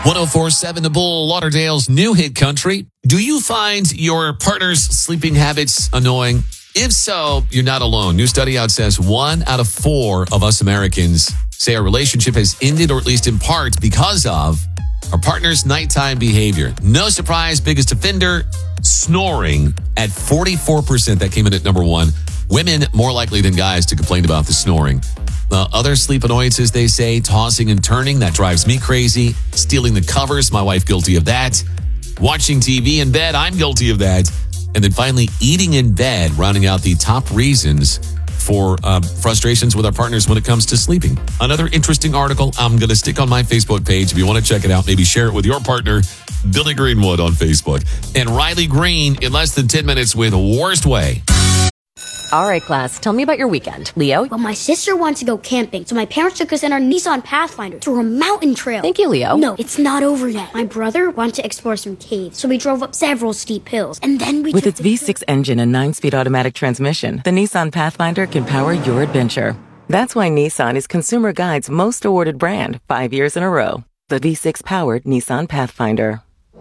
104.7 The Bull, Lauderdale's new hit country. Do you find your partner's sleeping habits annoying? If so, you're not alone. New study out says 1 out of 4 of us Americans say our relationship has ended, or at least in part, because of our partner's nighttime behavior. No surprise, biggest offender, snoring at 44%. That came in at number 1. Women more likely than guys to complain about the snoring. Other sleep annoyances, they say, tossing and turning. That drives me crazy. Stealing the covers. My wife guilty of that. Watching TV in bed. I'm guilty of that. And then finally, eating in bed, rounding out the top reasons for frustrations with our partners when it comes to sleeping. Another interesting article I'm going to stick on my Facebook page. If you want to check it out, maybe share it with your partner, Billy Greenwood on Facebook. And Riley Green in less than 10 minutes with Worst Way. All right, class, tell me about your weekend. Leo? Well, my sister wants to go camping, so my parents took us in our Nissan Pathfinder to a mountain trail. Thank you, Leo. No, it's not over yet. My brother wanted to explore some caves, so we drove up several steep hills, and then we With its V6 engine and 9-speed automatic transmission, the Nissan Pathfinder can power your adventure. That's why Nissan is Consumer Guide's most awarded brand 5 years in a row. The V6-powered Nissan Pathfinder.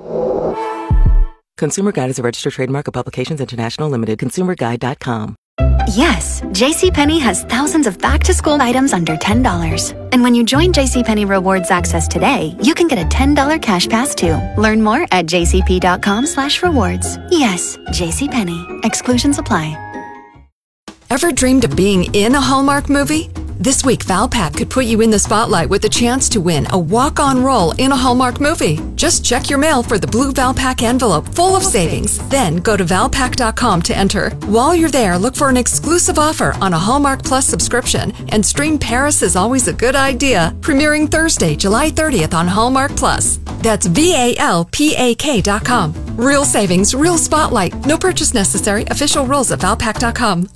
Consumer Guide is a registered trademark of Publications International Limited. ConsumerGuide.com. Yes, JCPenney has thousands of back-to-school items under $10. And when you join JCPenney Rewards Access today, you can get a $10 cash pass too. Learn more at jcp.com/rewards. Yes, JCPenney. Exclusions apply. Ever dreamed of being in a Hallmark movie? This week, Valpak could put you in the spotlight with the chance to win a walk-on role in a Hallmark movie. Just check your mail for the blue Valpak envelope full of savings. Then go to Valpak.com to enter. While you're there, look for an exclusive offer on a Hallmark Plus subscription and stream Paris is Always a Good Idea, premiering Thursday, July 30th on Hallmark Plus. That's VALPAK.com. Real savings, real spotlight. No purchase necessary. Official rules at Valpak.com.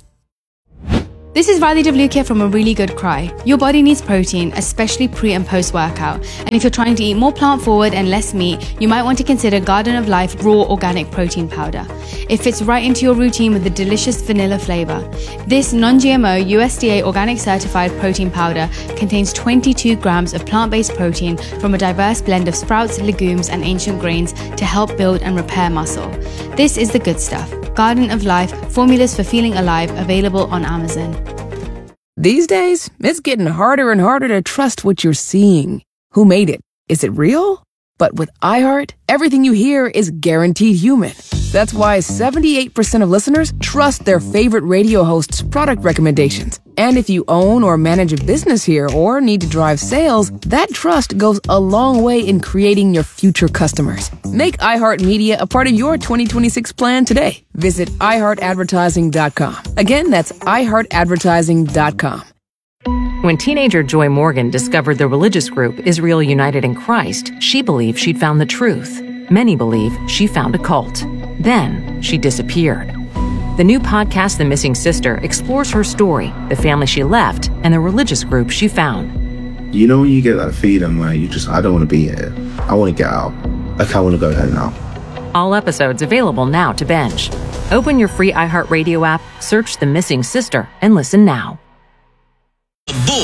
This is Riley DeVluca from A Really Good Cry. Your body needs protein, especially pre and post workout. And if you're trying to eat more plant forward and less meat, you might want to consider Garden of Life Raw Organic Protein Powder. It fits right into your routine with a delicious vanilla flavor. This non-GMO USDA organic certified protein powder contains 22 grams of plant-based protein from a diverse blend of sprouts, legumes, and ancient grains to help build and repair muscle. This is the good stuff. Garden of Life, formulas for feeling alive, available on Amazon. These days, it's getting harder and harder to trust what you're seeing. Who made it? Is it real? But with iHeart, everything you hear is guaranteed human. That's why 78% of listeners trust their favorite radio host's product recommendations. And if you own or manage a business here or need to drive sales, that trust goes a long way in creating your future customers. Make iHeartMedia a part of your 2026 plan today. Visit iHeartAdvertising.com. Again, that's iHeartAdvertising.com. When teenager Joy Morgan discovered the religious group Israel United in Christ, she believed she'd found the truth. Many believe she found a cult. Then she disappeared. The new podcast, The Missing Sister, explores her story, the family she left, and the religious group she found. You know when you get that feeling where I don't want to be here. I want to get out. Like, I want to go home now. All episodes available now to binge. Open your free iHeartRadio app, search The Missing Sister, and listen now.